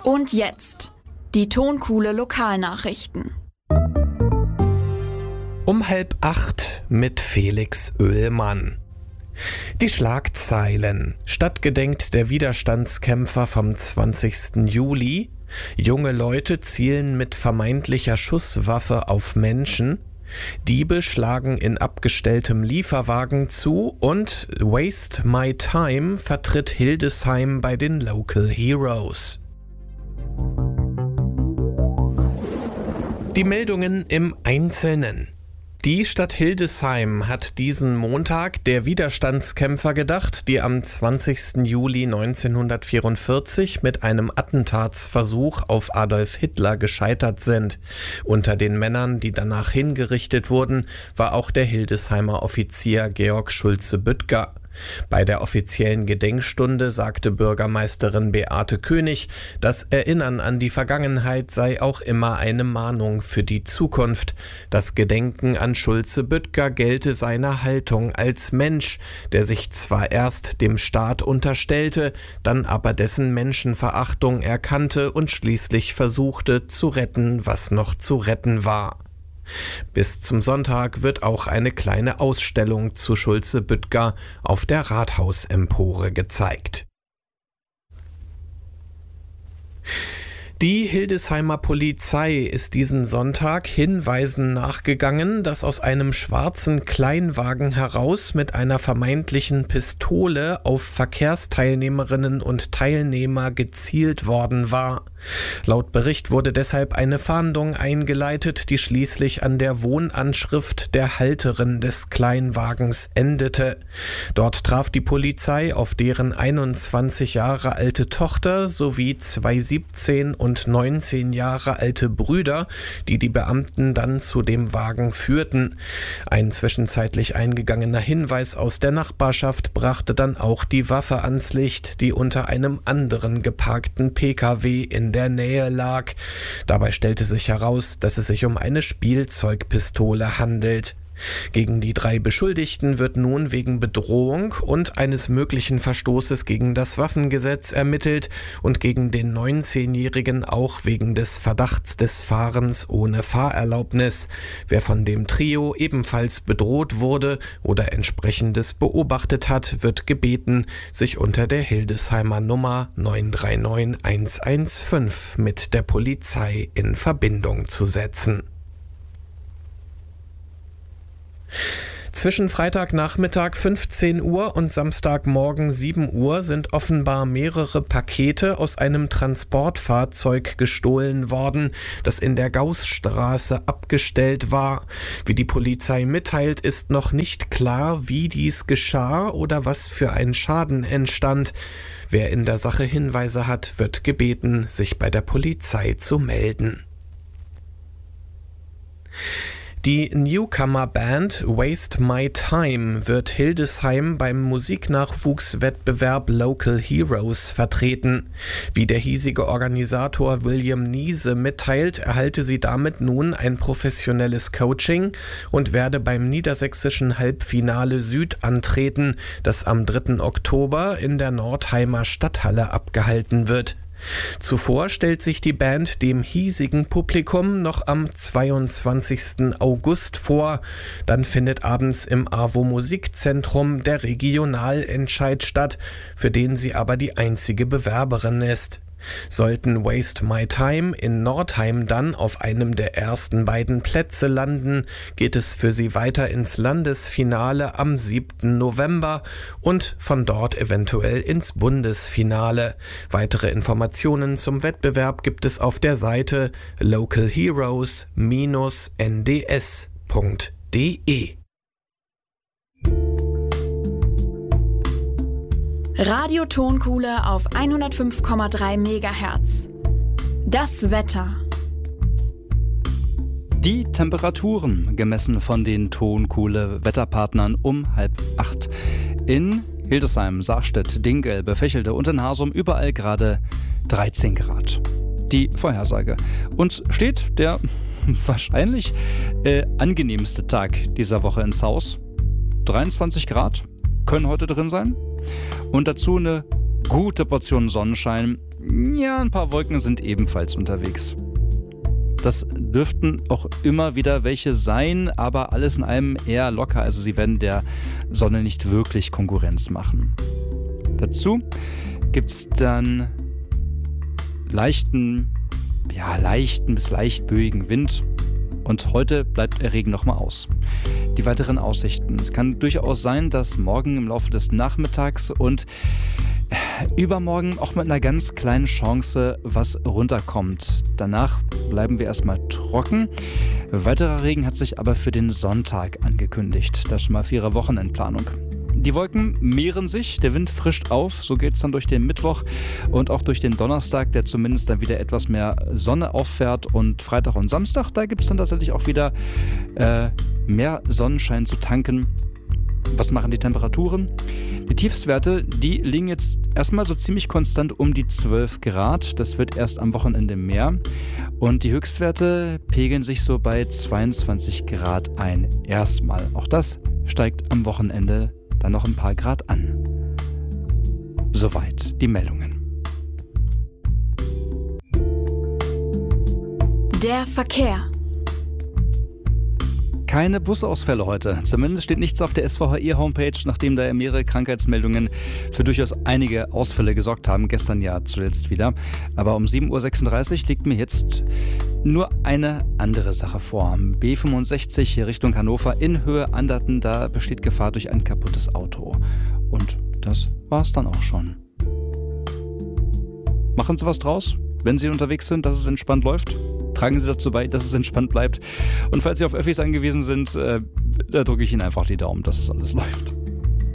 Und jetzt die Tonkuhle Lokalnachrichten. Um 7:30 mit Felix Oehlmann. Die Schlagzeilen. Stadtgedenkt der Widerstandskämpfer vom 20. Juli. Junge Leute zielen mit vermeintlicher Schusswaffe auf Menschen. Diebe schlagen in abgestelltem Lieferwagen zu und Waste My Time vertritt Hildesheim bei den Local Heroes. Die Meldungen im Einzelnen. Die Stadt Hildesheim hat diesen Montag der Widerstandskämpfer gedacht, die am 20. Juli 1944 mit einem Attentatsversuch auf Adolf Hitler gescheitert sind. Unter den Männern, die danach hingerichtet wurden, war auch der Hildesheimer Offizier Georg Schulze-Büttger. Bei der offiziellen Gedenkstunde sagte Bürgermeisterin Beate König, das Erinnern an die Vergangenheit sei auch immer eine Mahnung für die Zukunft. Das Gedenken an Schulze-Büttger gelte seiner Haltung als Mensch, der sich zwar erst dem Staat unterstellte, dann aber dessen Menschenverachtung erkannte und schließlich versuchte zu retten, was noch zu retten war. Bis zum Sonntag wird auch eine kleine Ausstellung zu Schulze-Büttger auf der Rathausempore gezeigt. Die Hildesheimer Polizei ist diesen Sonntag Hinweisen nachgegangen, dass aus einem schwarzen Kleinwagen heraus mit einer vermeintlichen Pistole auf Verkehrsteilnehmerinnen und Teilnehmer gezielt worden war. Laut Bericht wurde deshalb eine Fahndung eingeleitet, die schließlich an der Wohnanschrift der Halterin des Kleinwagens endete. Dort traf die Polizei auf deren 21 Jahre alte Tochter sowie zwei 17 und 19 Jahre alte Brüder, die die Beamten dann zu dem Wagen führten. Ein zwischenzeitlich eingegangener Hinweis aus der Nachbarschaft brachte dann auch die Waffe ans Licht, die unter einem anderen geparkten PKW in der Nähe lag. Dabei stellte sich heraus, dass es sich um eine Spielzeugpistole handelt. Gegen die 3 Beschuldigten wird nun wegen Bedrohung und eines möglichen Verstoßes gegen das Waffengesetz ermittelt und gegen den 19-Jährigen auch wegen des Verdachts des Fahrens ohne Fahrerlaubnis. Wer von dem Trio ebenfalls bedroht wurde oder Entsprechendes beobachtet hat, wird gebeten, sich unter der Hildesheimer Nummer 939 115 mit der Polizei in Verbindung zu setzen. Zwischen Freitagnachmittag 15 Uhr und Samstagmorgen 7 Uhr sind offenbar mehrere Pakete aus einem Transportfahrzeug gestohlen worden, das in der Gaußstraße abgestellt war. Wie die Polizei mitteilt, ist noch nicht klar, wie dies geschah oder was für ein Schaden entstand. Wer in der Sache Hinweise hat, wird gebeten, sich bei der Polizei zu melden. Die Newcomer-Band Waste My Time wird Hildesheim beim Musiknachwuchswettbewerb Local Heroes vertreten. Wie der hiesige Organisator William Niese mitteilt, erhalte sie damit nun ein professionelles Coaching und werde beim niedersächsischen Halbfinale Süd antreten, das am 3. Oktober in der Nordheimer Stadthalle abgehalten wird. Zuvor stellt sich die Band dem hiesigen Publikum noch am 22. August vor. Dann findet abends im AWO Musikzentrum der Regionalentscheid statt, für den sie aber die einzige Bewerberin ist. Sollten Waste My Time in Nordheim dann auf einem der ersten beiden Plätze landen, geht es für sie weiter ins Landesfinale am 7. November und von dort eventuell ins Bundesfinale. Weitere Informationen zum Wettbewerb gibt es auf der Seite localheroes-nds.de. Radio Tonkuhle auf 105,3 MHz. Das Wetter. Die Temperaturen gemessen von den Tonkuhle-Wetterpartnern um 7:30. In Hildesheim, Sarstedt, Dingelbe, Fächelde und in Harsum überall gerade 13 Grad. Die Vorhersage. Uns steht der wahrscheinlich angenehmste Tag dieser Woche ins Haus. 23 Grad können heute drin sein. Und dazu eine gute Portion Sonnenschein. Ja, ein paar Wolken sind ebenfalls unterwegs. Das dürften auch immer wieder welche sein, aber alles in allem eher locker. Also sie werden der Sonne nicht wirklich Konkurrenz machen. Dazu gibt es dann leichten bis leicht böigen Wind. Und heute bleibt der Regen nochmal aus. Die weiteren Aussichten. Es kann durchaus sein, dass morgen im Laufe des Nachmittags und übermorgen auch mit einer ganz kleinen Chance was runterkommt. Danach bleiben wir erstmal trocken. Weiterer Regen hat sich aber für den Sonntag angekündigt. Das schon mal für Ihre Wochenendplanung. Die Wolken mehren sich, der Wind frischt auf, so geht es dann durch den Mittwoch und auch durch den Donnerstag, der zumindest dann wieder etwas mehr Sonne auffährt, und Freitag und Samstag, da gibt es dann tatsächlich auch wieder mehr Sonnenschein zu tanken. Was machen die Temperaturen? Die Tiefstwerte, die liegen jetzt erstmal so ziemlich konstant um die 12 Grad. Das wird erst am Wochenende mehr. Und die Höchstwerte pegeln sich so bei 22 Grad ein. Erstmal. Auch das steigt am Wochenende dann noch ein paar Grad an. Soweit die Meldungen. Der Verkehr. Keine Busausfälle heute. Zumindest steht nichts auf der SVHI-Homepage, nachdem da mehrere Krankheitsmeldungen für durchaus einige Ausfälle gesorgt haben. Gestern ja zuletzt wieder. Aber um 7.36 Uhr liegt mir jetzt nur eine andere Sache vor. B65 hier Richtung Hannover in Höhe Anderten. Da besteht Gefahr durch ein kaputtes Auto. Und das war's dann auch schon. Machen Sie was draus, wenn Sie unterwegs sind, dass es entspannt läuft. Tragen Sie dazu bei, dass es entspannt bleibt. Und falls Sie auf Öffis angewiesen sind, da drücke ich Ihnen einfach die Daumen, dass es alles läuft.